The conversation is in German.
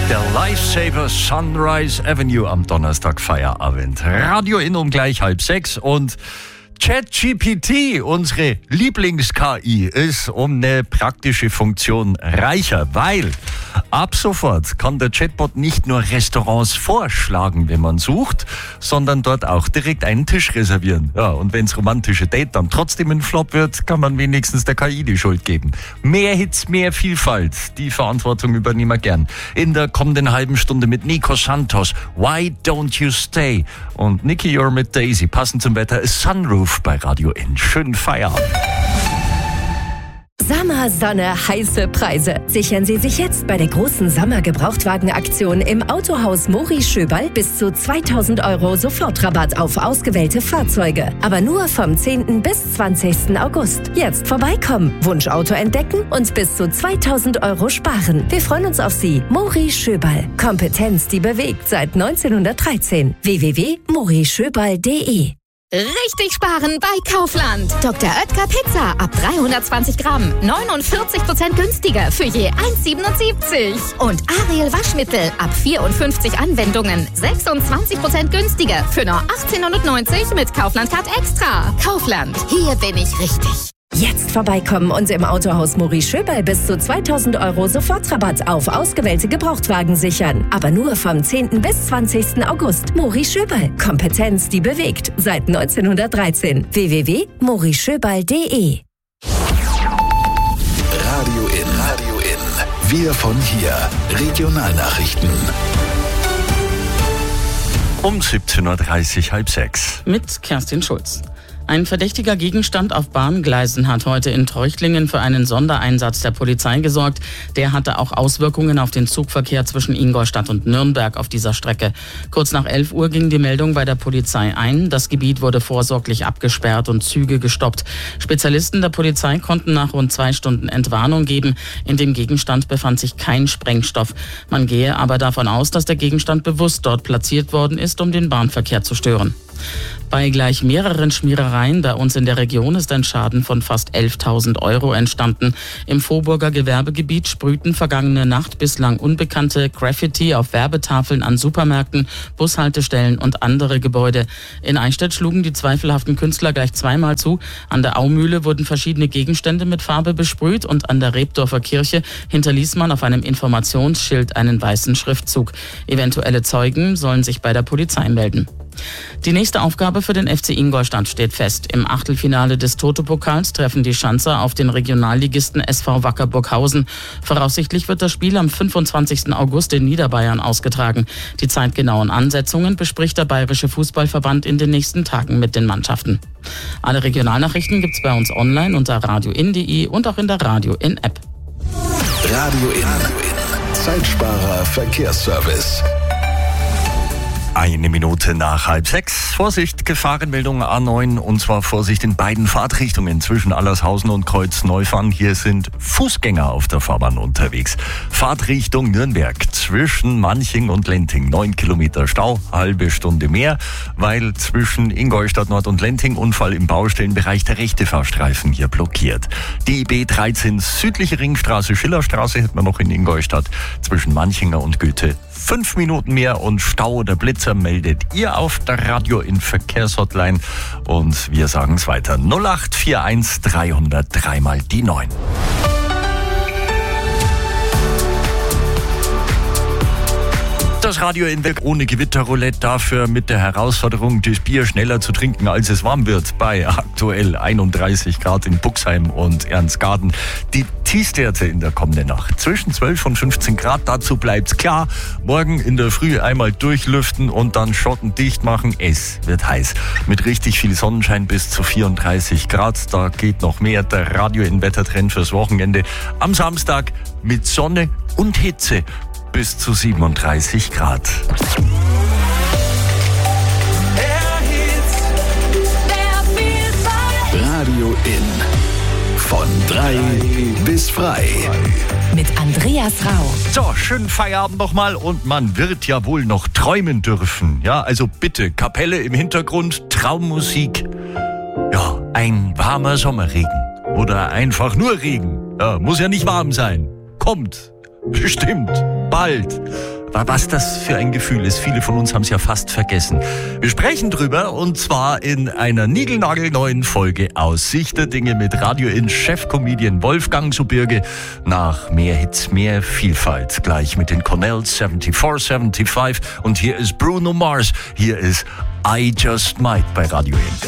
Der Lifesaver Sunrise Avenue am Donnerstag Feierabend. Radio in um gleich 5:30 und ChatGPT, unsere Lieblings-KI, ist um eine praktische Funktion reicher, weil ab sofort kann der Chatbot nicht nur Restaurants vorschlagen, wenn man sucht, sondern dort auch direkt einen Tisch reservieren. Ja, und wenn das romantische Date dann trotzdem ein Flop wird, kann man wenigstens der KI die Schuld geben. Mehr Hits, mehr Vielfalt. Die Verantwortung übernehmen wir gern. In der kommenden halben Stunde mit Nico Santos, Why Don't You Stay? Und Nicky You're mit Daisy, passend zum Wetter, Sunroof bei Radio N. Schönen Feierabend. Sommer, Sonne, heiße Preise. Sichern Sie sich jetzt bei der großen Sommergebrauchtwagenaktion im Autohaus Mori Schöberl bis zu 2.000 € Sofortrabatt auf ausgewählte Fahrzeuge. Aber nur vom 10. bis 20. August. Jetzt vorbeikommen, Wunschauto entdecken und bis zu 2.000 € sparen. Wir freuen uns auf Sie. Mori Schöberl. Kompetenz, die bewegt seit 1913. www.morischöberl.de. Richtig sparen bei Kaufland. Dr. Oetker Pizza ab 320 Gramm. 49% günstiger für je 1,77. Und Ariel Waschmittel ab 54 Anwendungen. 26% günstiger für nur 18,90 mit Kaufland Card Extra. Kaufland, hier bin ich richtig. Jetzt vorbeikommen und im Autohaus Mori Schöberl bis zu 2.000 € Sofortrabatt auf ausgewählte Gebrauchtwagen sichern. Aber nur vom 10. bis 20. August. Mori Schöberl. Kompetenz, die bewegt. Seit 1913. www.morischöberl.de. Radio in. Wir von hier. Regionalnachrichten. Um 17.30 Uhr, 5:30. Mit Kerstin Schulz. Ein verdächtiger Gegenstand auf Bahngleisen hat heute in Treuchtlingen für einen Sondereinsatz der Polizei gesorgt. Der hatte auch Auswirkungen auf den Zugverkehr zwischen Ingolstadt und Nürnberg auf dieser Strecke. Kurz nach 11 Uhr ging die Meldung bei der Polizei ein. Das Gebiet wurde vorsorglich abgesperrt und Züge gestoppt. Spezialisten der Polizei konnten nach rund 2 Stunden Entwarnung geben. In dem Gegenstand befand sich kein Sprengstoff. Man gehe aber davon aus, dass der Gegenstand bewusst dort platziert worden ist, um den Bahnverkehr zu stören. Bei gleich mehreren Schmierereien bei uns in der Region ist ein Schaden von fast 11.000 € entstanden. Im Vorburger Gewerbegebiet sprühten vergangene Nacht bislang unbekannte Graffiti auf Werbetafeln an Supermärkten, Bushaltestellen und andere Gebäude. In Eichstätt schlugen die zweifelhaften Künstler gleich zweimal zu. An der Aumühle wurden verschiedene Gegenstände mit Farbe besprüht und an der Rebdorfer Kirche hinterließ man auf einem Informationsschild einen weißen Schriftzug. Eventuelle Zeugen sollen sich bei der Polizei melden. Die nächste Aufgabe für den FC Ingolstadt steht fest. Im Achtelfinale des Toto-Pokals treffen die Schanzer auf den Regionalligisten SV Wacker Burghausen. Voraussichtlich wird das Spiel am 25. August in Niederbayern ausgetragen. Die zeitgenauen Ansetzungen bespricht der Bayerische Fußballverband in den nächsten Tagen mit den Mannschaften. Alle Regionalnachrichten gibt's bei uns online unter radioin.de und auch in der Radio In App. Radio in. Zeitsparer Verkehrsservice. 1 Minute nach 5:30. Vorsicht, Gefahrenmeldung A9 und zwar Vorsicht in beiden Fahrtrichtungen zwischen Allershausen und Kreuzneufahren. Hier sind Fußgänger auf der Fahrbahn unterwegs. Fahrtrichtung Nürnberg zwischen Manching und Lenting. 9 Kilometer Stau, halbe Stunde mehr, weil zwischen Ingolstadt Nord und Lenting Unfall im Baustellenbereich der rechte Fahrstreifen hier blockiert. Die B13 südliche Ringstraße, Schillerstraße hätten wir noch in Ingolstadt zwischen Manchinger und Goethe. 5 Minuten mehr und Stau oder Blitzer meldet ihr auf der Radio in Verkehrshotline und wir sagen es weiter. 0841 300 3 die 9. Das Radio in Weg ohne Gewitterroulette, dafür mit der Herausforderung, das Bier schneller zu trinken, als es warm wird, bei aktuell 31 Grad in Buxheim und Ernstgarten. Die Tiefstwerte in der kommenden Nacht zwischen 12 und 15 Grad, dazu bleibt's klar. Morgen in der Früh einmal durchlüften und dann Schotten dicht machen. Es wird heiß. Mit richtig viel Sonnenschein bis zu 34 Grad. Da geht noch mehr. Der Radio in Wettertrend fürs Wochenende. Am Samstag mit Sonne und Hitze bis zu 37 Grad. Radio in. Von 3 bis frei. Mit Andreas Rau. So, schönen Feierabend nochmal und man wird ja wohl noch träumen dürfen. Ja, also bitte, Kapelle im Hintergrund, Traummusik. Ja, ein warmer Sommerregen oder einfach nur Regen. Ja, muss ja nicht warm sein. Kommt. Bestimmt. Bald. Was das für ein Gefühl ist. Viele von uns haben es ja fast vergessen. Wir sprechen drüber und zwar in einer niegelnagelneuen Folge aus Sicht der Dinge mit Radio Inn Chefcomedian Wolfgang Subirge nach mehr Hits, mehr Vielfalt. Gleich mit den Cornells 74, 75 und hier ist Bruno Mars. Hier ist I Just Might bei Radio Inn.